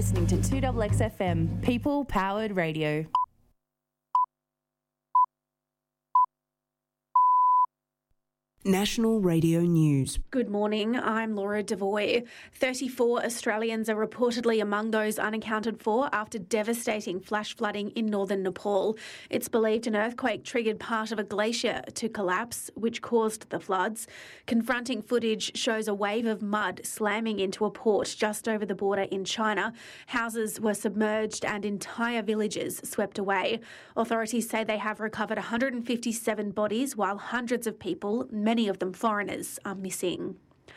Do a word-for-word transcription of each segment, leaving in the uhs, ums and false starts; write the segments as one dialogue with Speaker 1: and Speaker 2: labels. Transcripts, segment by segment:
Speaker 1: listening to two X X F M, People Powered Radio.
Speaker 2: National Radio News.
Speaker 3: Good morning, I'm Laura Devoy. thirty-four Australians are reportedly among those unaccounted for after devastating flash flooding in northern Nepal. It's believed an earthquake triggered part of a glacier to collapse, which caused the floods. Confronting footage shows a wave of mud slamming into a port just over the border in China. Houses were submerged and entire villages swept away. Authorities say they have recovered one hundred fifty-seven bodies, while hundreds of people, many of them foreigners, are missing.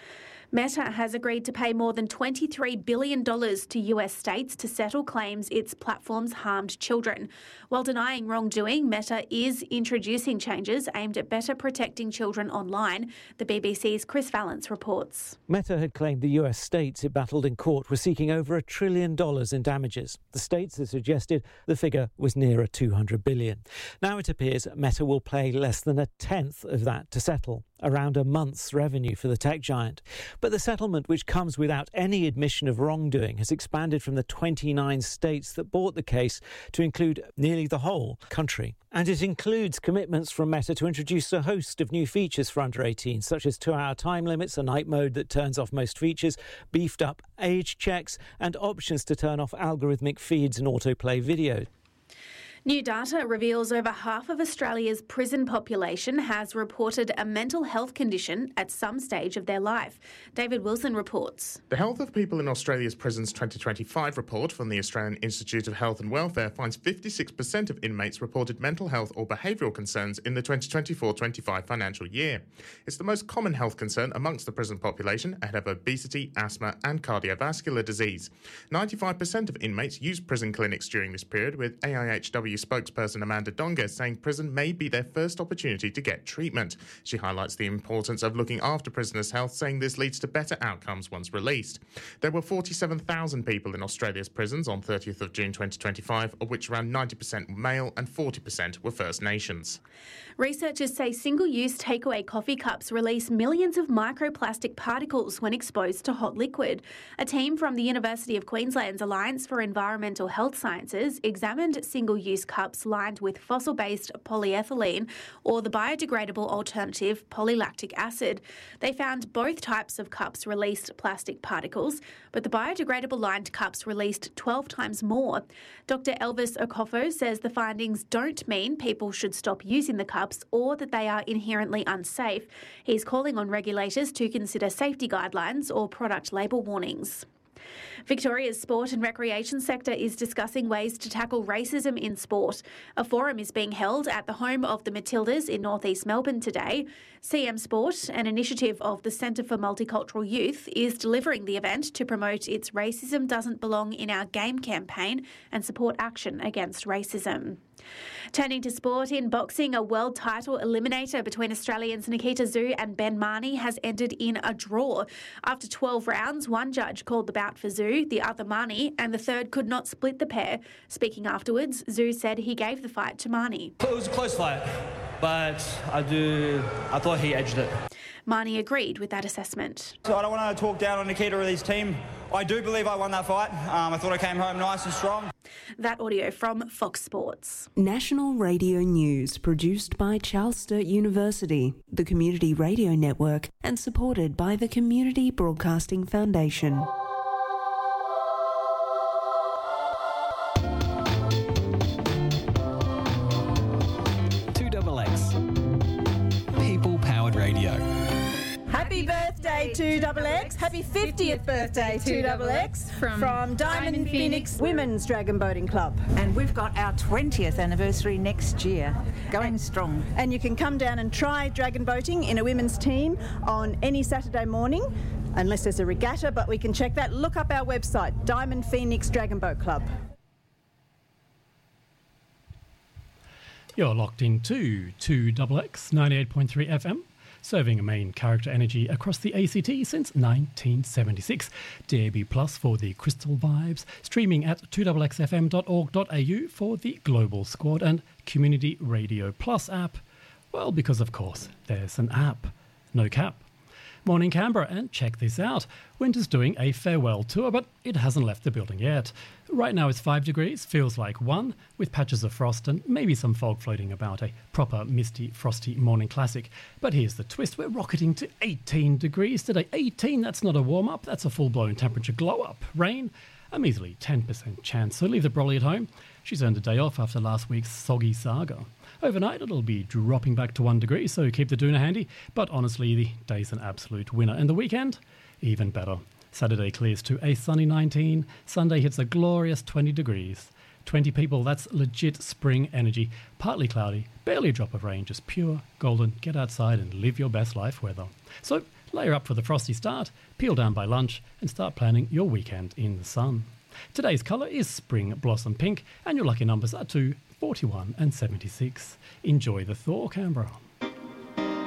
Speaker 3: Meta has agreed to pay more than twenty-three billion dollars to U S states to settle claims its platforms harmed children. While denying wrongdoing, Meta is introducing changes aimed at better protecting children online. The B B C's Chris Valance reports.
Speaker 4: Meta had claimed the U S states it battled in court were seeking over a trillion dollars in damages. The states had suggested the figure was nearer two hundred billion dollars. Now it appears Meta will pay less than a tenth of that to settle, around a month's revenue for the tech giant. But the settlement, which comes without any admission of wrongdoing, has expanded from the twenty-nine states that brought the case to include nearly the whole country. And it includes commitments from Meta to introduce a host of new features for under eighteen, such as two-hour time limits, a night mode that turns off most features, beefed up age checks, and options to turn off algorithmic feeds and autoplay videos.
Speaker 3: New data reveals over half of Australia's prison population has reported a mental health condition at some stage of their life. David Wilson reports.
Speaker 5: The Health of People in Australia's Prisons twenty twenty-five report from the Australian Institute of Health and Welfare finds fifty-six percent of inmates reported mental health or behavioural concerns in the twenty twenty-four twenty-five financial year. It's the most common health concern amongst the prison population, ahead of obesity, asthma and cardiovascular disease. ninety-five percent of inmates used prison clinics during this period, with A I H W spokesperson Amanda Donga saying prison may be their first opportunity to get treatment. She highlights the importance of looking after prisoners' health, saying this leads to better outcomes once released. There were forty-seven thousand people in Australia's prisons on thirtieth of June twenty twenty-five, of which around ninety percent were male and forty percent were First Nations.
Speaker 3: Researchers say single-use takeaway coffee cups release millions of microplastic particles when exposed to hot liquid. A team from the University of Queensland's Alliance for Environmental Health Sciences examined single-use cups lined with fossil-based polyethylene or the biodegradable alternative polylactic acid. They found both types of cups released plastic particles, but the biodegradable lined cups released twelve times more. Doctor Elvis Okofo says the findings don't mean people should stop using the cups or that they are inherently unsafe. He's calling on regulators to consider safety guidelines or product label warnings. Victoria's sport and recreation sector is discussing ways to tackle racism in sport. A forum is being held at the home of the Matildas in northeast Melbourne today. C M Sport, an initiative of the Centre for Multicultural Youth, is delivering the event to promote its Racism Doesn't Belong in Our Game campaign and support action against racism. Turning to sport, in boxing, a world title eliminator between Australians Nikita Zhu and Ben Marnie has ended in a draw. After twelve rounds, one judge called the bout for Zhu, the other Marnie, and the third could not split the pair. Speaking afterwards, Zhu said he gave the fight to Marnie.
Speaker 6: It was a close fight, but I do. I thought he edged it.
Speaker 3: Marnie agreed with that assessment.
Speaker 6: So I don't want to talk down on Nikita or his team. I do believe I won that fight. Um, I thought I came home nice and strong.
Speaker 3: That audio from Fox Sports.
Speaker 2: National Radio News, produced by Charles Sturt University, the Community Radio Network, and supported by the Community Broadcasting Foundation.
Speaker 7: two X X. People Powered Radio.
Speaker 8: Happy birthday to Double X. Happy fiftieth birthday to Double X from, from Diamond, Diamond Phoenix, Phoenix Women's Dragon Boating Club.
Speaker 9: And we've got our twentieth anniversary next year, going and, strong.
Speaker 8: And you can come down and try dragon boating in a women's team on any Saturday morning, unless there's a regatta, but we can check that. Look up our website, Diamond Phoenix Dragon Boat Club.
Speaker 10: You're locked into two X X ninety-eight point three F M. Serving a main character energy across the A C T since nineteen seventy-six. D A B Plus for the Crystal Vibes, streaming at two x x f m dot org dot a u for the Global Squad, and Community Radio Plus app. Well, because of course, there's an app. No cap. Morning Canberra, and check this out. Winter's doing a farewell tour, but it hasn't left the building yet. Right now it's five degrees, feels like one, with patches of frost and maybe some fog floating about, a proper misty, frosty morning classic. But here's the twist, we're rocketing to eighteen degrees today. eighteen, that's not a warm-up, that's a full-blown temperature glow-up. Rain, a measly ten percent chance, so leave the brolly at home. She's earned a day off after last week's soggy saga. Overnight it'll be dropping back to one degree, so keep the doona handy, but honestly the day's an absolute winner. And the weekend, even better. Saturday clears to a sunny nineteen, Sunday hits a glorious twenty degrees. twenty people, that's legit spring energy. Partly cloudy, barely a drop of rain, just pure, golden, get outside and live your best life weather. So layer up for the frosty start, peel down by lunch, and start planning your weekend in the sun. Today's colour is spring blossom pink, and your lucky numbers are two, forty-one and seventy-six. Enjoy the thaw, Canberra.